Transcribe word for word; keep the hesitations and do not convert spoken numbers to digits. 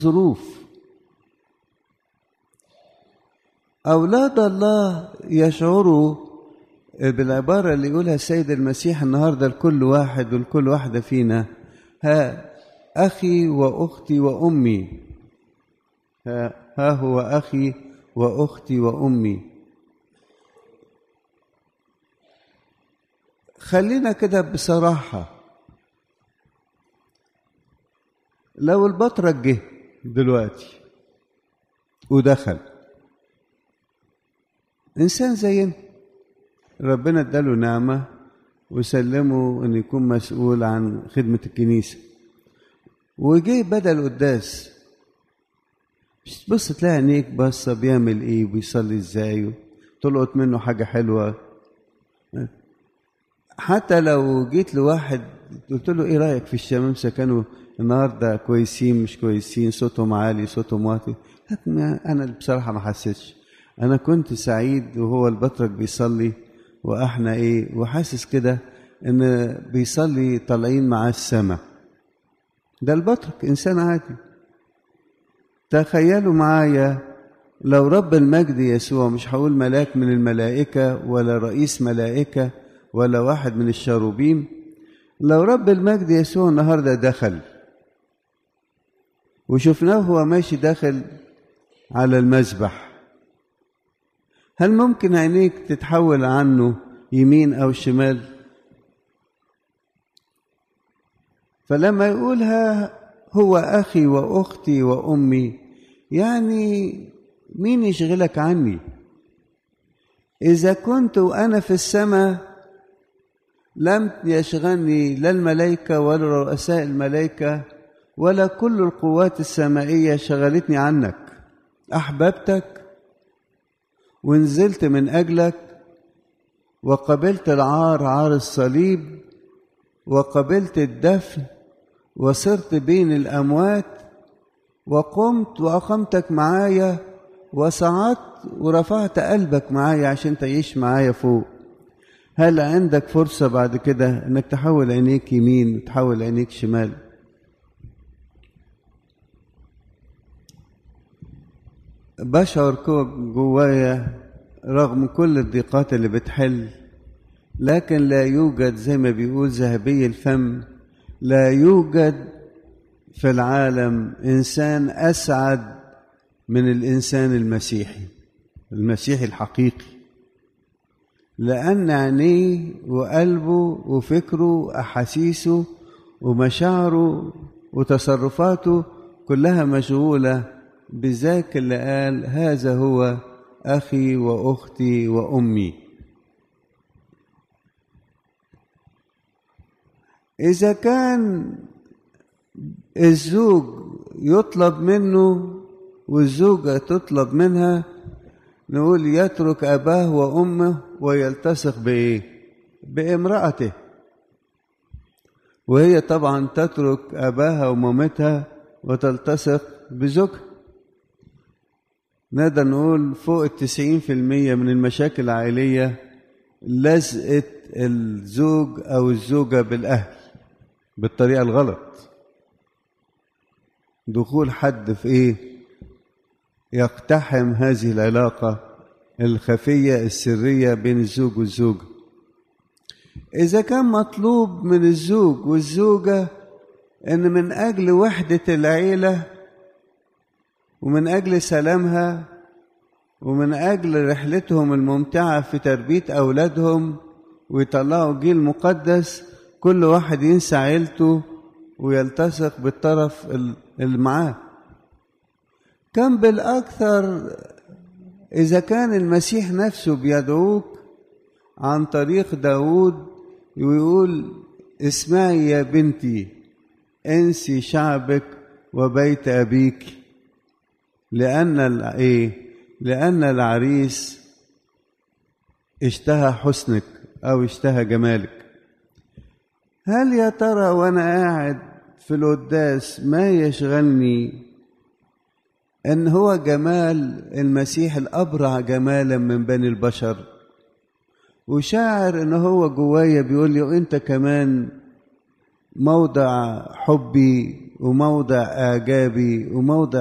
ظروف. أولاد الله يشعروا بالعبارة اللي يقولها السيد المسيح النهاردة لكل واحد ولكل واحدة فينا: ها أخي وأختي وأمي، ها, ها هو أخي وأختي وأمي. خلينا كده بصراحة، لو البطرك جه دلوقتي ودخل إنسان زينا، ربنا اداله نعمة وسلمه أن يكون مسؤول عن خدمة الكنيسة، وجه بدل القداس، بص تلاقي عينيك بصة بيعمل ايه وبيصلي ازاي، تلقط منه حاجة حلوة. حتى لو جيت لواحد قلت له ايه رأيك في الشمامسة، كانوا النهاردة كويسين مش كويسين، صوتهم عالي صوتهم واطي، انا بصراحة ما حسيتش، انا كنت سعيد وهو البطرك بيصلي واحنا ايه، وحاسس كده ان بيصلي طالعين معاه السما. ده البطرك انسان عادي. تخيلوا معايا لو رب المجد يسوع، مش هقول ملاك من الملائكة ولا رئيس ملائكة ولا واحد من الشاروبيم، لو رب المجد يسوع النهاردة دخل وشفناه هو ماشي داخل على المذبح، هل ممكن عينيك تتحول عنه يمين أو شمال؟ فلما يقولها هو أخي وأختي وأمي، يعني مين يشغلك عني؟ إذا كنت وأنا في السماء لم يشغلني لا الملائكة ولا رؤساء الملائكة ولا كل القوات السمائية شغلتني عنك، أحببتك ونزلت من أجلك وقبلت العار، عار الصليب، وقبلت الدفن وصرت بين الأموات، وقمت وأقمتك معايا وصعدت ورفعت قلبك معايا عشان تعيش معايا فوق. هل عندك فرصة بعد كده انك تحول عينيك يمين وتحول عينيك شمال؟ بشعر جوايا رغم كل الضيقات اللي بتحل، لكن لا يوجد زي ما بيقول ذهبي الفم، لا يوجد في العالم إنسان أسعد من الإنسان المسيحي، المسيحي الحقيقي، لأن عينيه وقلبه وفكره وأحاسيسه ومشاعره وتصرفاته كلها مشغولة بذاك اللي قال هذا هو أخي وأختي وأمي. إذا كان الزوج يطلب منه والزوجة تطلب منها، نقول يترك أباه وأمه ويلتصق بإيه؟ بامرأته. وهي طبعا تترك أباها ومامتها وتلتصق بزوجها. نقدر نقول فوق التسعين في المية من المشاكل العائلية لزقت الزوج أو الزوجة بالأهل بالطريقة الغلط. دخول حد في إيه؟ يقتحم هذه العلاقة الخفية السرية بين الزوج والزوجة. إذا كان مطلوب من الزوج والزوجة أن من أجل وحدة العيلة ومن أجل سلامها ومن أجل رحلتهم الممتعة في تربية أولادهم ويطلعوا جيل مقدس، كل واحد ينسى عيلته ويلتصق بالطرف اللي معاه، كم بالأكثر إذا كان المسيح نفسه بيدعوك عن طريق داود ويقول اسمعي يا بنتي انسي شعبك وبيت أبيك، لأن إيه؟ لأن العريس اشتهى حسنك أو اشتهى جمالك. هل يا ترى وأنا قاعد في القداس ما يشغلني أن هو جمال المسيح الأبرع جمالا من بني البشر، وشاعر أنه هو جوايا بيقول لي وإنت كمان موضع حبي وموضع إعجابي وموضع